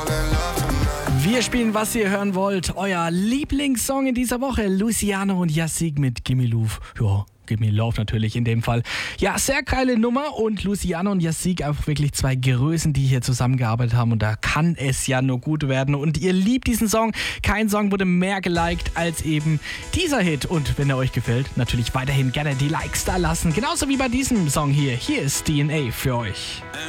Wir spielen, was ihr hören wollt. Euer Lieblingssong in dieser Woche. Luciano und Yasik mit Gimme Love. Ja, Gimme Love natürlich in dem Fall. Ja, sehr geile Nummer und Luciano und Yasik einfach wirklich zwei Größen, die hier zusammengearbeitet haben und da kann es ja nur gut werden. Und ihr liebt diesen Song. Kein Song wurde mehr geliked als eben dieser Hit. Und wenn er euch gefällt, natürlich weiterhin gerne die Likes da lassen. Genauso wie bei diesem Song hier. Hier ist DNA für euch.